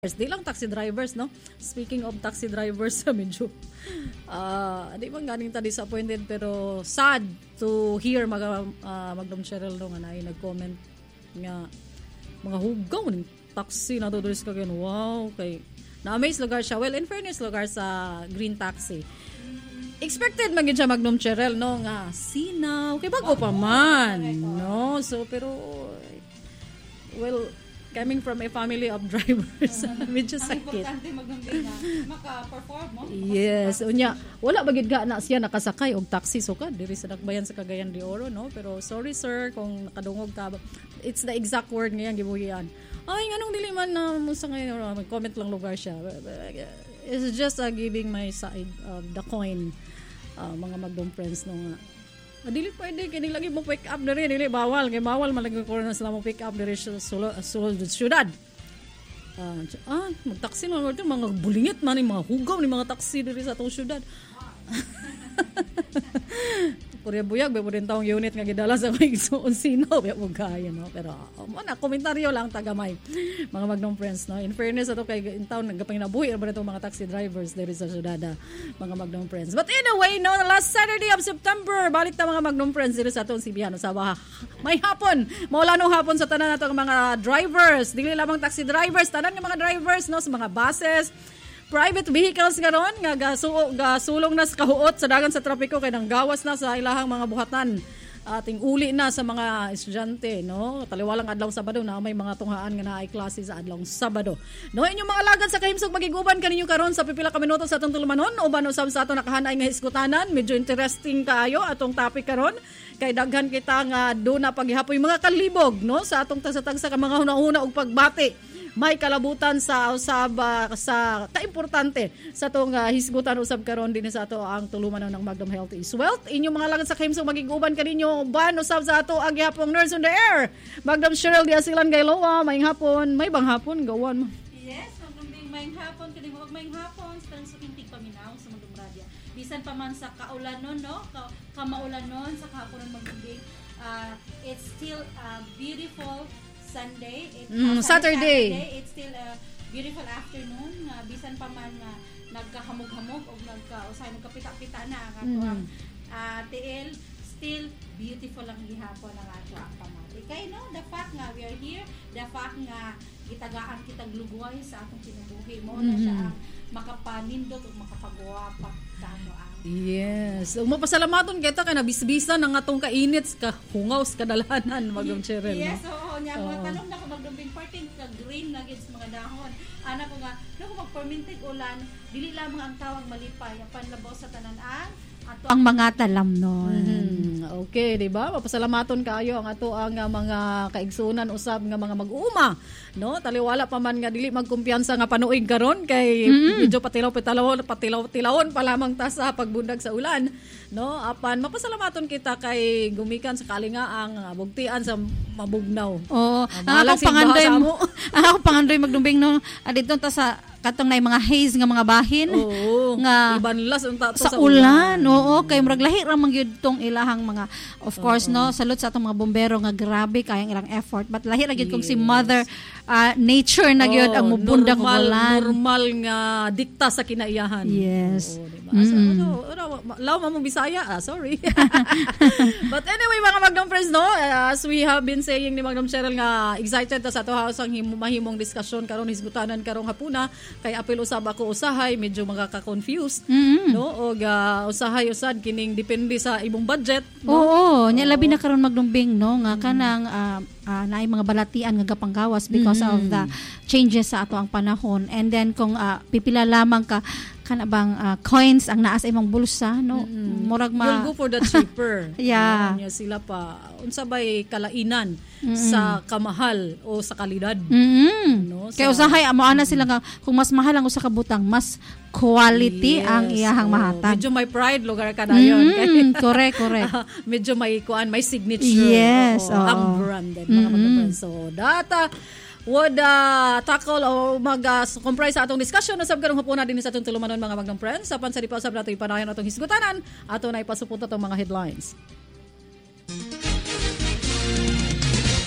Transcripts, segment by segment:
Di lang taxi drivers, no? Speaking of taxi drivers, medyo di man ganing ta disappointed pero sad to hear Magdom Cheryl no nga na nag-comment nga mga hugaw ng taxi na tudulis ka ganun. Wow, kay na-amaze lugar siya. Well, in fairness lugar sa green taxi. Expected man gid siya Magdom Cheryl no nga sinaw kay bago pa man, no? So pero well, coming from a family of drivers, medyo sakit. Ang importante magdambing na maka-perform mo. Yes, unya wala bagid ga na siya nakasakay og taxi so ka diri sa Dakbayan sa Cagayan de Oro, no? Pero sorry sir kung nakadungog ka. It's the exact word ngayon gibuhian. Ay nganong dili man na mo sa ngayon comment lang lugar siya. It's just giving my side of the coin, mga Magdom friends no nga. Dili pwede kini lagi mo pick up diri dili bawal kay bawal man lagi ko na sila mo pick up diri sa syudad. Magtaksi man mo mga bulingit man ni mga hugaw ni mga taxi diri sa atong syudad. Korea buyag ba din taong unit nga gidala sa igsoon sino ba mo kaya no pero na komentaryo lang tagamay mga Magdom friends no. In fairness ato kay in town nagapanginabuhi ba itong mga taxi drivers diri sa syudad mga Magdom friends. But anyway no, last Saturday of September balik ta mga Magdom friends diri sa atong Sibihan sa may hapon maula no hapon sa tanan natong mga drivers dili lamang taxi drivers tanan nga mga drivers no sa mga buses private vehicles karon nga gasulong na sa kahuot sa dagan sa trapiko kay nang gawas na sa ilahang mga buhatan ating uli na sa mga estudyante no taliwalang adlaw Sabado na may mga tunghaan nga naay klase sa adlaw Sabado no inyong mga alagad sa kahimsog magiguban kaninyo karon sa pipila ka minuto sa atong tulumanon uban usab sa ato nakahanay nga hiskutanan medyo interesting kaayo atong topic karon kay daghan kita nga do na paghihapoy mga kalibog no sa atong tagsa-tagsa ka mga hunahuna og pagbati may kalabutan sa usab sa kaimportante sa tong hisgutan usab karon din sa ato ang tulumanon ng Magdom Health is Wealth. Inyong mga langit sa kahimsog magiguban kaninyo ban usab sa ato ang gihapong Nurse on the Air. Magdom Cheryl Diasilan Gayloa, maayong hapon. May bang hapon gawan mo? Yes, magdambing maayong hapon kini mo maayong hapon sa sukintig paminaw sa Magdom Radio. Bisan pa man sa kaulanon no, kamaulanon sa kahaponon magdambing. It's still beautiful Sunday, Saturday. It's still a beautiful afternoon. Bisan pa man nagkahamog-hamog o nagkapita-pita na ang tiil, still beautiful ang gihapon ang ato ang pamati. Kay no, the fact nga we are here, the fact nga gitagaan kitag lugway sa atong kinabuhi mo na siya ang makapanindot o makapagwapa sa ato ang yes. Ug mapasalamaton kita kay nabisbisan ang atong kainit ka hungaw sa kadalanan Magdom Cheryl. Yes, oo nya mga tanong na ko magdumbing parting ka green na gid mga dahon. Ana ko nga no ko magfermented ulan dili lamang ang tawag malipay apan labaw sa tanan ang mga talamnon. Okay, di ba? Mapasalamaton kaayo ang ato ang mga kaigsunan usab nga mga mag-uuma, no? Taliwala pa man nga dili magkumpiyansa nga panuig karon kay medyo patilaw-tilawon pa lamang ta sa pagbundag sa ulan, no? Apan mapasalamaton kita kay gumikan sa kalingaang bugtian sa mabugnaw. Oo. Ang akong pangandoy magdumbing no. Adito ta sa katong nay mga haze nga mga bahin nga ibanlas unta sa ulan. Oo, kay murag lahi ra man gyud tong ilahang mga of course no, salud sa atong mga bombero nga grabe kayang ilang effort but lahi ra gyud kung si Mother Nature na gyud ang mubundang ulan. Normal nga dikta sa kinaiyahan. Yes. Law mo Bisaya. Sorry. But anyway, mga Magdom friends no, as we have been saying ni Magdom Cheryl nga excited ta sa ato house ang mahimong diskusyon karon hisgutanan karong hapuna kay apil usab ako usahay medyo magaka-confused no og usahay usad kining depende sa imong budget no? Oo, nya labi na karon magdumbing no nga kanang naay mga balatian nga gapanggawas because of the changes sa ato ang panahon and then kung pipila lamang ka kana bang coins ang naa sa imong bulsa no murag you'll go for the cheaper. Yeah. No, sila pa unsa bay kalainan sa kamahal o sa kalidad no kay usahay amo ana sila nga kung mas mahal ang usa ka butang mas quality ang iyahang mahatag. Medyo may pride lugar ka dayon correct medyo may may signature. Yes, ang branded mga Magdom. So data would tackle o mag-comprise sa atong discussion usab karong hapon din sa atong tulumanon mga Magdom friends apan sa di pa usab nato ipanayon atong hisgutanan ato na ipasupot atong mga headlines.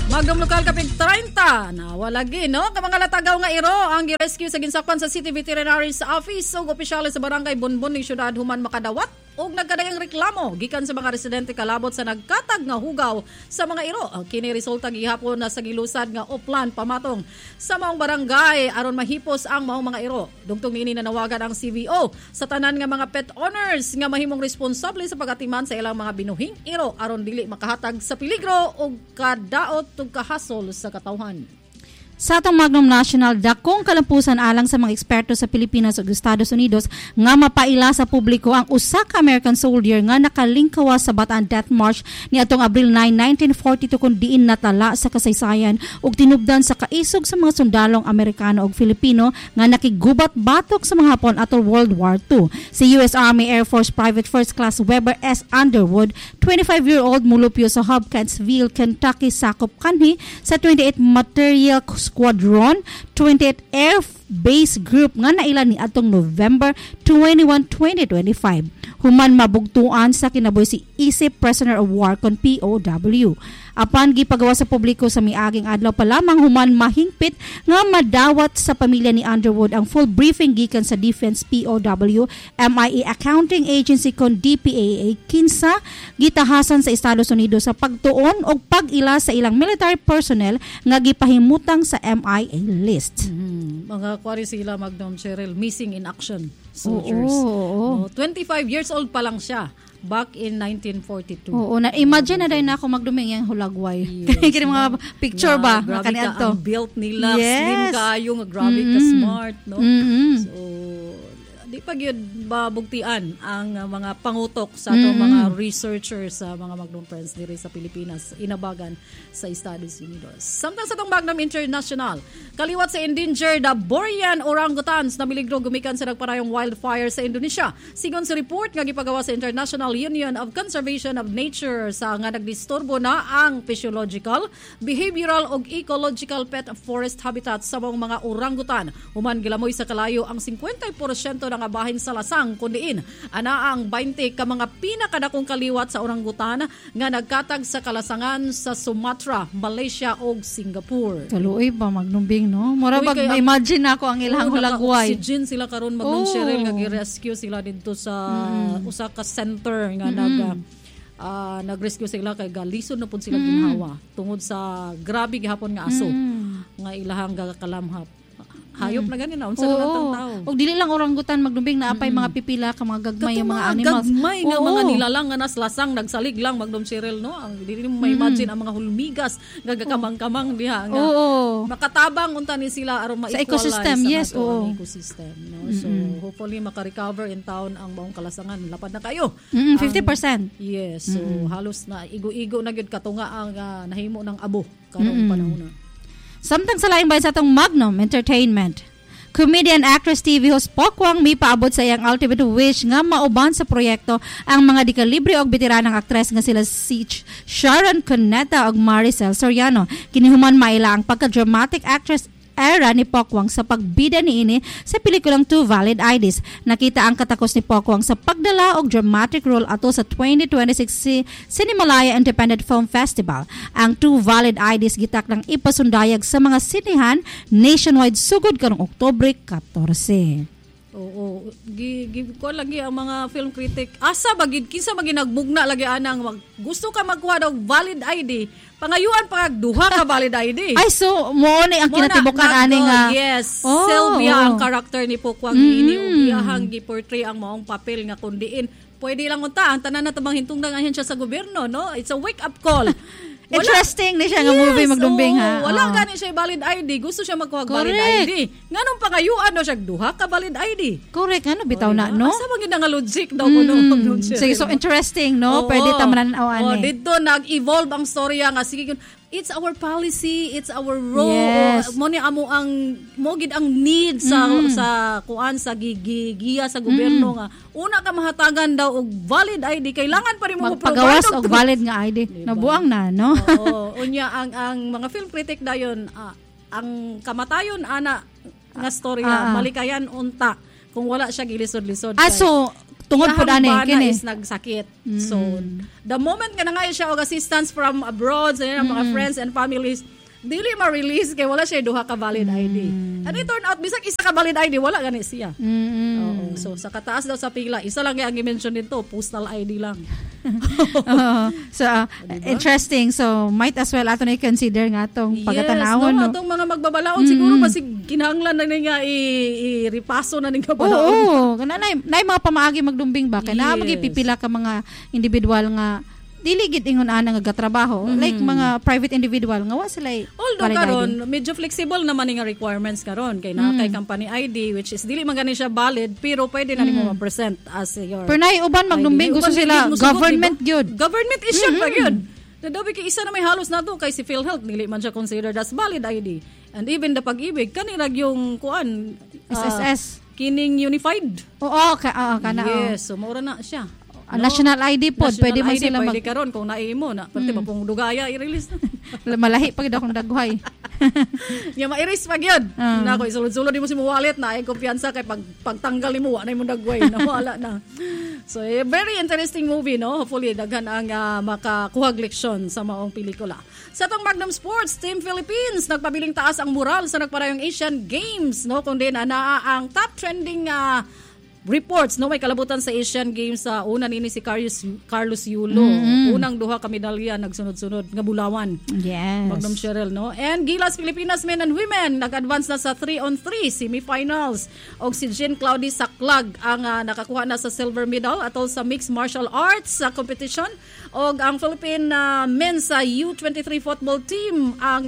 Magdong lokal kapig 30 na walagi no ka mga latagaw nga iro ang gi-rescue sa ginsakpan sa City Veterinary's Office ug opisyales sa barangay Bonbon ning syudad human makadawat ug nagkadagang reklamo gikan sa mga residente kalabot sa nagkatag nga hugaw sa mga iro. Kini resulta gihapon na sa gilusad nga oplan pamatong sa maong barangay aron mahipos ang maong mga iro. Dugtong niini nanawagan ang CVO sa tanan nga mga pet owners nga mahimong responsable sa pagatiman sa ilang mga binuhing iro aron dili makahatag sa peligro ug kadaot ug kahasol sa katawhan. Sa atong Magnum National, dakong kalampusan alang sa mga eksperto sa Pilipinas ug Estados Unidos nga mapaila sa publiko ang usa ka American soldier nga nakalingkawas sa Bataan Death March niadtong Abril 9, 1942 kun diin natala sa kasaysayan ug tinubdan sa kaisog sa mga sundalong Amerikano ug Filipino nga nakigubat batok sa mga Hapon atol World War II. Si US Army Air Force Private First Class Weber S. Underwood, 25-year-old mulupyo sa Hopkinsville, Kentucky, sakop kanhi sa 28 Material Squadron 28 Air Base Group nga naila ni atong November 21, 2025. Human mabugtuan sa kinabuhi si isip Prisoner of War kon POW. Apan gipagawa sa publiko sa miaging adlaw pa lamang human mahingpit nga madawat sa pamilya ni Underwood ang full briefing gikan sa Defense POW MIA Accounting Agency kon DPAA kinsa gitahasan sa Estados Unidos sa pagtuon og pag-ila sa ilang military personnel nga gipahimutang sa MIA list. Mga kwari sila Magdom Cheryl, missing in action soldiers. 25 years old pa lang siya. Back in 1942. Oo, na-imagine na dahil na ako magduming yung hulagway. Yes. Kaya mga picture ba? Grabe ka ang built nila. Yes. Slim kayo, grabe ka smart. No? Mm-hmm. So, di pa yun babugtian ang mga pangutok sa ato mga researchers sa mga Magnum Friends diri sa Pilipinas, inabagan sa Estados Unidos. Samtang sa itong Magnum International, kaliwat sa endangered Borean orangutans na miligro gumikan sa nagparayong wildfire sa Indonesia. Sigon sa report nga gipagawa sa International Union of Conservation of Nature sa nga nagdisturbo na ang physiological, behavioral ug ecological pet forest habitats sa mga orangutan. Human gilamoy sa kalayo ang 50% ng nga bahin sa lasang kundiin ana ang 20 ka mga pinakadakong kaliwat sa orangutan nga nagkatag sa kalasangan sa Sumatra, Malaysia ug Singapore. Kaluoy ba magnumbing no? Mura bag imagine ako ang ilang hulagway. Oxygen sila karon Magnum Cheryl nga gi-rescue sila didto sa usa ka center nga nag-rescue sila kay galisod na pud sila ginhawa tungod sa grabe gihapon nga aso nga ilahang gakalamhap. Hayop na ganyan na. Unsa na natang tao. O dili lang orangutan magdumbing na apay mga pipila ka mga gagmay yung mga animals. Gagmay nga mga nilalang nga naslasang nagsalig lang Magdom Cheryl no. Ang dili mo ma-imagine ang mga hulmigas gagakamang-kamang diha nga. Makatabang unta ni sila aron ma-equalize sa ecosystem. Yes, ecosystem no. So hopefully maka-recover in town ang maong kalasangan. Lapad na kayo. 50%. Yes. So halos na igo-igo na gyud katunga ang nahimo ng abo karong panahon na. Samtang sa laing bayan sa atong Magnum Entertainment, comedian actress TV host Pokwang may paabot sa iyang ultimate wish nga mauban sa proyekto ang mga dikalibre og veteranang aktres nga sila si Sharon Cuneta ug Maricel Soriano. Kinihuman maila ang pagka-dramatic actress era ni Pokwang sa pagbida niini sa pelikulang Two Valid IDs. Nakita ang katakos ni Pokwang sa pagdala og dramatic role ato sa 2026 Cinemalaya Independent Film Festival. Ang Two Valid IDs gitakdang ipasundayag sa mga sinehan nationwide sugod karong Oktubre 14. Oo, ko lagi ang mga film critic. Asa bagid kinsa bagid nagbugna lagi anang gusto ka magkuha og valid ID. Pangayuan pagduha ka valid ID. Ay so mo ni ang kinatibukan ani nga. Yes. Sylvia ang character ni Pokwang ini ug iyahang gi-portray ang maong papel nga kundiin. Pwede lang unta ang tanan na tabang hintungdan ayan siya sa gobyerno no. It's a wake up call. Interesting ni siya nga movie magdumbing ha. Wala gani siya valid ID. Gusto siya magkuha valid ID. Nganong pangayuan no siya duha ka valid ID. Correct ano bitaw na no. Asa man gid nga logic daw kuno Magdom Cheryl. So interesting no. Pwede ta man-aw ani. Dito nag-evolve ang storya nga sige it's our policy, it's our role. Yes. Mo ni amo ang mo gid ang need sa kuan sa gigiya sa gobyerno nga una ka mahatagan daw og valid ID kailangan pa rin mo magpagawas og valid nga ID. Diba? Nabuang na no. Oo, unya ang mga film critic dayon ang kamatayon ana nga storya malikayan unta kung wala siya gilisod-lisod. So Tungod po iyang ani bana kini. is nagsakit. So the moment nga nga siya og assistance from abroad sa mga friends and families, dili ma-release kay wala siya duha ka valid ID. And it turned out bisag isa ka valid ID wala gani siya. Oo. So sa kataas daw sa pila, isa lang yang i-mention dito, postal ID lang. So interesting. So might as well ato na i-consider nga tong pagatanawon no. Atong mga magbabalaon siguro basig kinahanglan na nga i-repaso na ning kabalaon. Oo, kana nay mga pamaagi magdumbing ba kay naa magipipila ka mga individual nga dili gid ingon ana nga gatrabaho like mga private individual nga wa sila although karon medyo flexible naman nga requirements karon kay na kay company ID which is dili man gani siya valid pero pwede na nimo ma-present as your pero nay uban magdumbing gusto sila government gyud government issue pa gyud nadabi kay isa na may halos nato kay si PhilHealth dili man siya considered as valid ID and even the Pag-ibig kanira yung kuan SSS kining unified kana yes so maura na siya. National ID po, pwede man sila pwede karon kung naimo na pati pa pong dugaya i-release na. Malahi pag akong dagway. Nya ma-erase pag yun. Nako isulod-sulod mo si mo wallet na ay kumpiyansa kay pagtanggal nimo wa na imong dagway na wala na. So very interesting movie no. Hopefully daghan ang makakuhag leksyon sa maong pelikula. Sa tong Magnum Sports, Team Philippines nagpabiling taas ang moral sa nagparayong Asian Games no kundi naa ang top trending reports no may kalabutan sa Asian Games sa una nini si Carlos Yulo. Unang duha ka medalya nagsunod-sunod nga bulawan. Yes. Magnum Cheryl no. And Gilas Pilipinas men and women nag-advance na sa 3-on-3 semifinals. Og si Jean Claudia Saclag ang nakakuha na sa silver medal atol sa mixed martial arts competition. Og ang Philippine men's U23 football team ang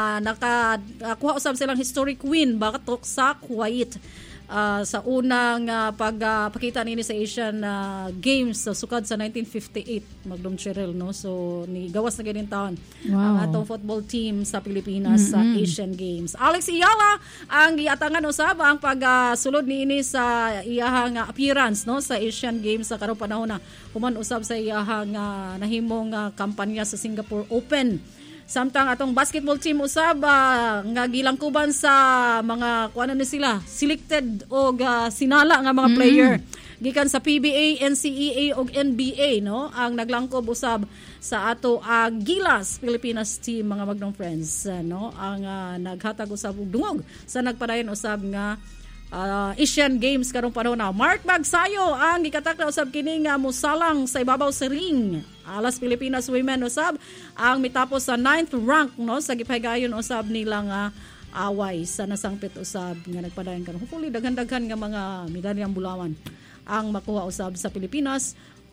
nakakuha usab silang historic win batok sa Kuwait. Sa unang pagpakita nini sa Asian Games sa sukad sa 1958 Magnum Cheryl no so ni gawas na ganin taon ang atong football team sa Pilipinas sa Asian Games. Alex Iyala ang giatangan usab ang pagsulod niini sa iyahang appearance no sa Asian Games sa karong panahon na human usab sa iyahang nahimong kampanya sa Singapore Open. Samtang atong basketball team usab nga gilangkuban sa mga kuan na sila selected o sinala nga mga player gikan sa PBA, NCAA ug NBA no ang naglangkob usab sa ato ang Gilas Pilipinas team mga Magnum friends no ang naghatag usab og dungog sa nagpadayon usab nga Asian Games karong panahon na. Mark Magsayo ang gikatakda usab kini nga mosalang sa ibabaw sa ring. Alas Pilipinas women usab ang mitapos sa 9th rank no sa gipaygayon usab nila nga away sa nasangpit usab nga nagpadayon karon. Hopefully daghan-daghan nga mga medalyang bulawan ang makuha usab sa Pilipinas.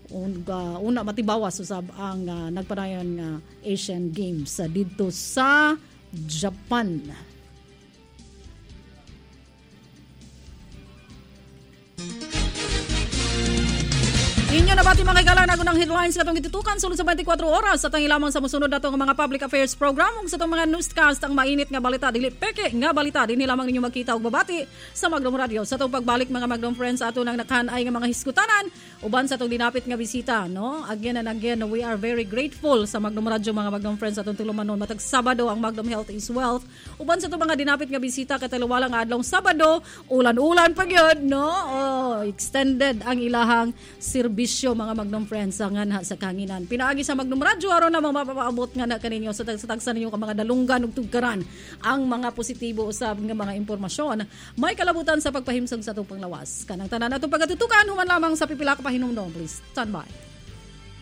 Una matibawas usab ang nagpadayon nga Asian Games didto sa Japan. Inyo na bati mga kaigalan ako ng headlines katong gitutukan sulod sa 24 oras sa tangi lamang sa musunod natong mga public affairs program ug sa tong mga newscast ang mainit nga balita dili peke nga balita dinhi lamang ninyo magkita og babati sa Magnum Radio sa tong pagbalik mga Magnum friends ato nang nakahanay nga mga hiskutanan uban sa tong dinapit nga bisita no again and again we are very grateful sa Magnum Radio mga Magnum friends atong tulumanon matag Sabado ang Magnum Health is Wealth uban sa tong mga dinapit nga bisita kataliwala nga adlong Sabado ulan-ulan pa gyud no extended ang ilahang serbisyo mga Magnum friends nga sa kanginan. Pinaagi sa Magnum Radio aron na mapapaabot nga na kaninyo sa tagsa ninyo ka mga dalunggan ug tugkaran ang mga positibo usab nga mga impormasyon. May kalabutan sa pagpahimsog sa atong panglawas. Kanang tanan atong pagatutukan human lamang sa pipila ka pahinumdom. Please stand by.